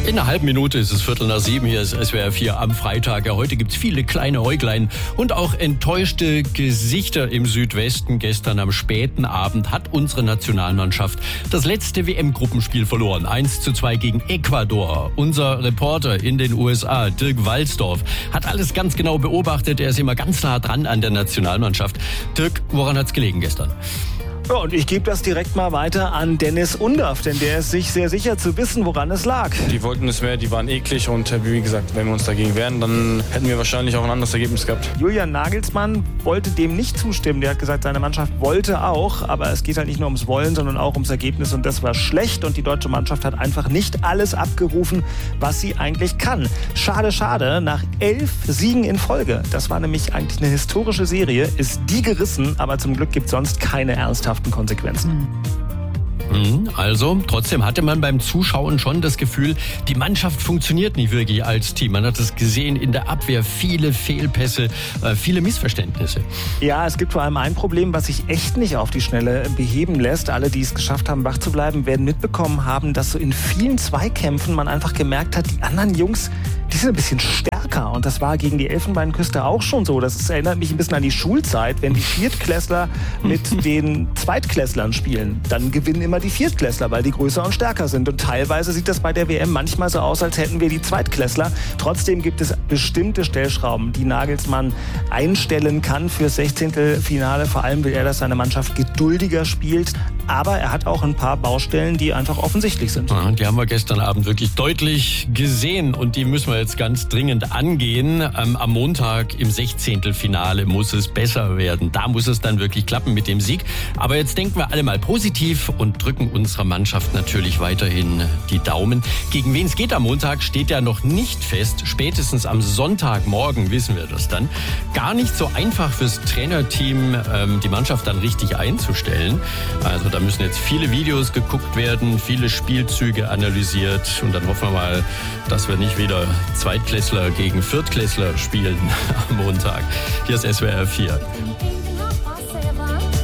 In einer halben Minute ist es 6:15. Hier ist SWR 4 am Freitag. Ja, heute gibt es viele kleine Äuglein und auch enttäuschte Gesichter im Südwesten. Gestern am späten Abend hat unsere Nationalmannschaft das letzte WM-Gruppenspiel verloren. 1:2 gegen Ecuador. Unser Reporter in den USA, Dirk Walzdorf, hat alles ganz genau beobachtet. Er ist immer ganz nah dran an der Nationalmannschaft. Dirk, woran hat es gelegen gestern? Ja, und ich gebe das direkt mal weiter an Dennis Undaff, denn der ist sich sehr sicher zu wissen, woran es lag. Die wollten es mehr, die waren eklig und wie gesagt, wenn wir uns dagegen wehren, dann hätten wir wahrscheinlich auch ein anderes Ergebnis gehabt. Julian Nagelsmann wollte dem nicht zustimmen. Der hat gesagt, seine Mannschaft wollte auch, aber es geht halt nicht nur ums Wollen, sondern auch ums Ergebnis und das war schlecht und die deutsche Mannschaft hat einfach nicht alles abgerufen, was sie eigentlich kann. Schade, schade, nach 11 Siegen in Folge, das war nämlich eigentlich eine historische Serie, ist die gerissen, aber zum Glück gibt es sonst keine ernsthaften Konsequenzen. Also, trotzdem hatte man beim Zuschauen schon das Gefühl, die Mannschaft funktioniert nicht wirklich als Team. Man hat es gesehen in der Abwehr, viele Fehlpässe, viele Missverständnisse. Ja, es gibt vor allem ein Problem, was sich echt nicht auf die Schnelle beheben lässt. Alle, die es geschafft haben, wach zu bleiben, werden mitbekommen haben, dass so in vielen Zweikämpfen man einfach gemerkt hat, die anderen Jungs, die sind ein bisschen stärker. Und das war gegen die Elfenbeinküste auch schon so. Das erinnert mich ein bisschen an die Schulzeit, wenn die Viertklässler mit den Zweitklässlern spielen. Dann gewinnen immer die Viertklässler, weil die größer und stärker sind. Und teilweise sieht das bei der WM manchmal so aus, als hätten wir die Zweitklässler. Trotzdem gibt es bestimmte Stellschrauben, die Nagelsmann einstellen kann fürs 16. Finale. Vor allem will er, dass seine Mannschaft geduldiger spielt. Aber er hat auch ein paar Baustellen, die einfach offensichtlich sind. Ja, die haben wir gestern Abend wirklich deutlich gesehen und die müssen wir jetzt ganz dringend angehen. Am Montag im 16. Finale muss es besser werden. Da muss es dann wirklich klappen mit dem Sieg. Aber jetzt denken wir alle mal positiv und drücken unserer Mannschaft natürlich weiterhin die Daumen. Gegen wen es geht am Montag, steht ja noch nicht fest. Spätestens am Sonntagmorgen wissen wir das dann. Gar nicht so einfach fürs Trainerteam, die Mannschaft dann richtig einzustellen. Also da müssen jetzt viele Videos geguckt werden, viele Spielzüge analysiert und dann hoffen wir mal, dass wir nicht wieder Zweitklässler gegen Viertklässler spielen am Montag. Hier ist SWR 4.